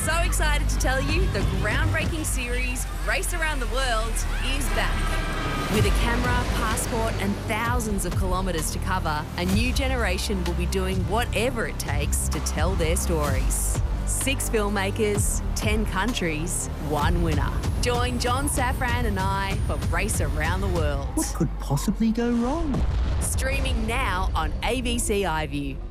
so excited to tell you the groundbreaking series Race Around the World is back. With a camera, passport and thousands of kilometres to cover, a new generation will be doing whatever it takes to tell their stories. 6 filmmakers, 10 countries, 1 winner. Join John Safran and I for Race Around the World. What could possibly go wrong? Streaming now on ABC iView.